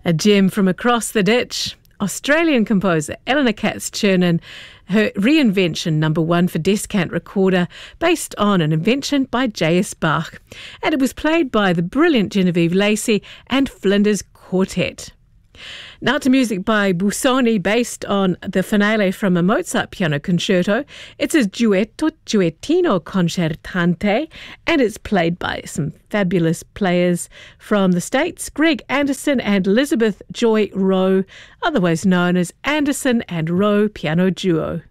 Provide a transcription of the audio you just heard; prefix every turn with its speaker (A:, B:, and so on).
A: A gem from across the ditch. Australian composer Eleanor Katz-Chernin, her reinvention #1 for Descant recorder based on an invention by J.S. Bach, and it was played by the brilliant Genevieve Lacey and Flinders Quartet. Now to music by Busoni based on the finale from a Mozart piano concerto. It's a duettino concertante, and it's played by some fabulous players from the States, Greg Anderson and Elizabeth Joy Rowe, otherwise known as Anderson and Rowe Piano Duo.